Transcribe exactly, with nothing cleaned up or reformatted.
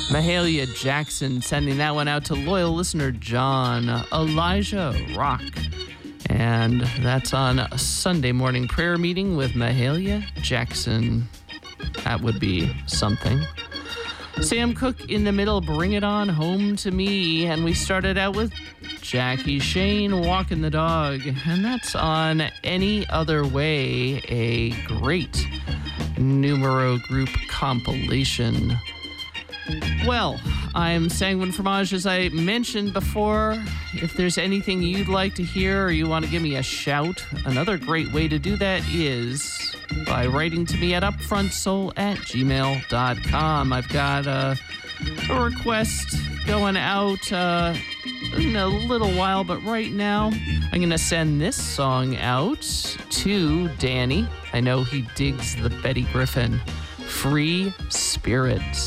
Mahalia Jackson sending that one out to loyal listener John. Elijah Rock. And that's on a Sunday morning prayer meeting with Mahalia Jackson. That would be something. Sam Cooke in the middle, Bring It On Home to Me. And we started out with Jackie Shane, Walking the Dog. And that's on Any Other Way, a great Numero Group compilation. Well, I'm Sanguine Fromage, as I mentioned before. If there's anything you'd like to hear or you want to give me a shout, another great way to do that is by writing to me at upfrontsoul at gmail dot com. I've got a, a request going out uh, in a little while, but right now I'm going to send this song out to Danny. I know he digs the Betty Griffin. Free Spirits.